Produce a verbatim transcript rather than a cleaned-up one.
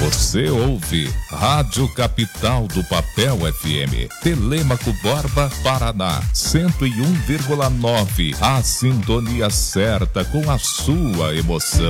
Você ouve Rádio Capital do Papel F M, Telêmaco Borba, Paraná, cento e um vírgula nove. A sintonia certa com a sua emoção.